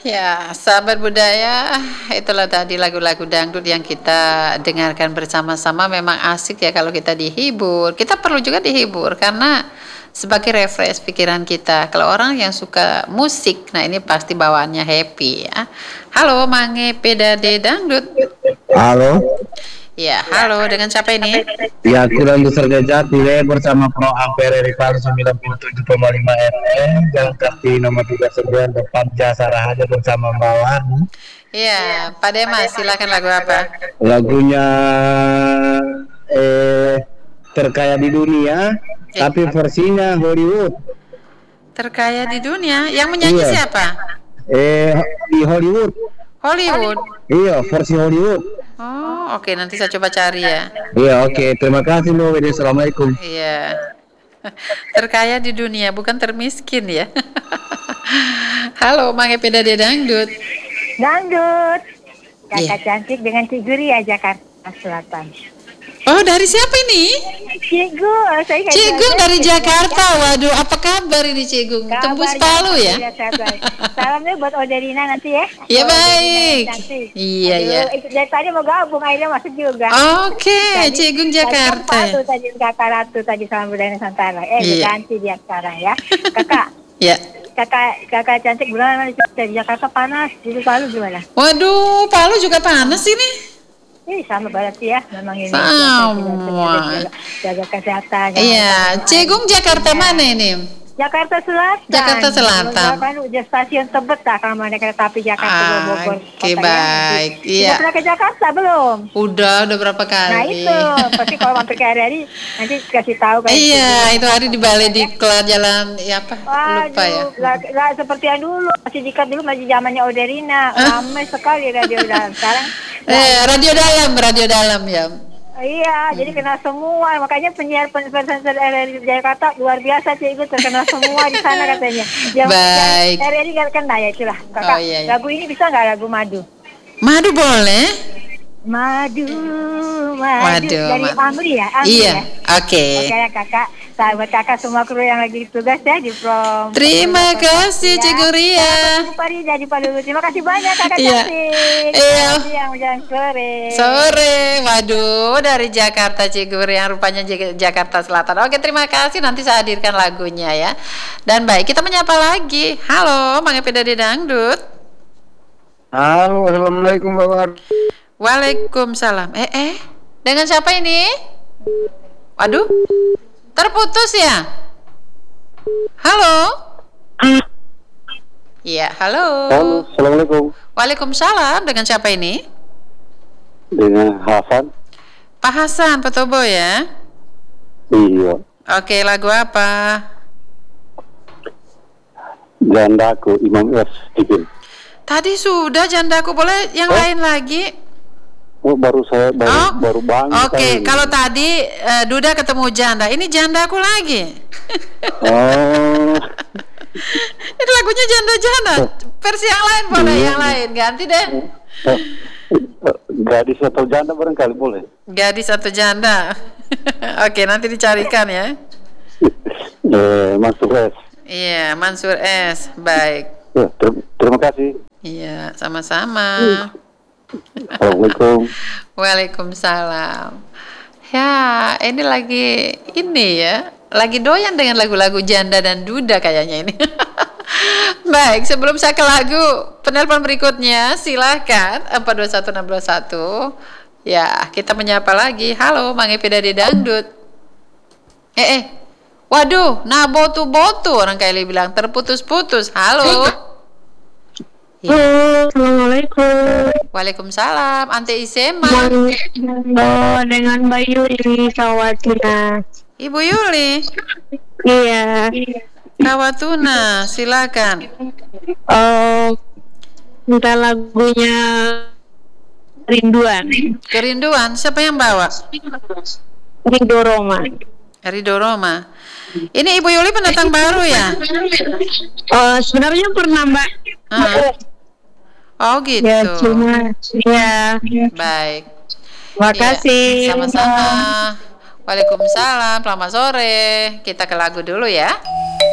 Ya, sahabat budaya, itulah tadi lagu-lagu dangdut yang kita dengarkan bersama-sama. Memang asik ya kalau kita dihibur. Kita perlu juga dihibur karena sebagai refresh pikiran kita. Kalau orang yang suka musik, nah ini pasti bawaannya happy ya. Halo, Mange Pedade Dangdut. Halo, Ya, halo, dengan siapa ini? ya kurang besar Jati bersama Pro Ampere Rival 97,5 FM, Jalan Kartini nomor 39 depan Jasa Raharja bersama Mbak Wani. Ya, Pak Demas, silakan lagu apa? Lagunya terkaya di dunia, tapi versinya Hollywood. Terkaya di dunia. Yang menyanyi Iya. siapa? Di Hollywood. Hollywood. Iya, versi Hollywood. Oh, oke, nanti saya coba cari ya. Iya, oke. Terima kasih Mbak Widi. Assalamualaikum. Iya. Terkaya di dunia, bukan termiskin ya. Halo, Mange Pedade Dangdut. Dangdut. Kakak Iya. cantik dengan Cik Guri ya, Jakarta Selatan. Oh, dari siapa ini? Cigung, saya nggak Cigung tahu. dari Jakarta. Waduh, apa kabar ini Cigung? Kabar Tembus ya, Palu ya? Salamnya buat Oderina nanti ya. Ya Oderina baik. yang cantik. Iya, Aduh, iya. Dari tadi mau gabung, akhirnya masuk juga. Oke, Tadi- Cigung tadi kan Jakarta ya. Palu, tadi kakak Ratu tadi salam budaya Nusantara. Iya. Ganti dia sekarang ya. Kakak, Ya. kakak cantik gimana di Jakarta panas, di Palu gimana? Waduh, Palu juga panas ini. Ini sama berarti ya, memang ini. Sama. Jaga kesehatan. Iya, Cigung Jakarta mana ini? Jakarta Selatan. Jakarta Selatan. Kan udah stasiun Tebet lah kalau mau naik kereta api Jakarta Bogor. Oke, baik. Iya. Sudah pernah ke Jakarta belum? Udah berapa kali. Nah itu, pasti kalau mampir ke hari nanti kasih tahu kan. Iya, itu hari di Balai Diklat Jalan ya apa? Lupa ya. Lah seperti yang dulu, masih dikat dulu masih zamannya Oderina, ramai sekali radio dalam. Sekarang Radio dalam ya. iya, jadi kenal semua. Makanya penyiar RRI di Jakarta luar biasa sih, itu terkenal semua di sana katanya. Baik. RRI nggak kena ya itulah. Kakak, Oh, iya. lagu ini bisa nggak lagu Madu? Madu boleh? Madu, Waduh, dari Amri ya? Amri Iya, ya? oke. Oke ya kakak, sahabat kakak semua kru yang lagi tugas ya di prom. Terima kasih, Cik Guria. Di Palu. Terima kasih banyak kakak Iya. cantik. Iya. Yang jalan sore. Sore, waduh, dari Jakarta Cigur yang rupanya Jakarta Selatan. Oke, terima kasih. Nanti saya hadirkan lagunya ya. Dan baik, kita menyapa lagi. Halo, Mange Pedade Dangdut. Halo, assalamualaikum Mbak Wani. Waalaikumsalam. Dengan siapa ini? Waduh, terputus ya? Halo? Iya, halo. Halo, assalamualaikum. Waalaikumsalam. Dengan siapa ini? Dengan Hasan. Pak Hasan Petobo ya? Iya. Oke, lagu apa? Jandaku Imam S. Dipin. Tadi sudah Jandaku, boleh yang lain lagi? Oh, baru bangun. Oke, kalau tadi Duda ketemu Janda, ini Jandaku lagi. Oh. Ini lagunya Janda-Janda. Versi yang lain boleh, yang lain ganti deh. Gadis atau janda barangkali boleh. Gadis atau janda. Oke, nanti dicarikan ya. Mansur S. Iya, Mansur S. Baik. Ya, terima kasih. Iya, sama-sama. Assalamualaikum. Waalaikumsalam. Ya, ini lagi lagi doyan dengan lagu-lagu Janda dan Duda kayaknya ini. Baik, sebelum saya ke lagu, penelpon berikutnya silahkan 421621. Ya, kita menyapa lagi. Halo, Mange Pedade Dangdut. Waduh, nah botu-botu orang Kaili bilang terputus-putus. Halo. Assalamualaikum. Waalaikumsalam, Ante Isema. Dengan Mbak Yuli Sawatuna. Ibu Yuli, Iya. Kawatuna, silakan. Minta lagunya Rinduan. Kerinduan, siapa yang bawa? Rindu Roma. Ridho Roma. Ini Ibu Yuli pendatang baru ya? Sebenarnya pernah Mbak. Oh gitu. Ya cuma. Ya. Baik. Makasih. Ya, sama-sama. Waalaikumsalam. Selamat sore. Kita ke lagu dulu ya.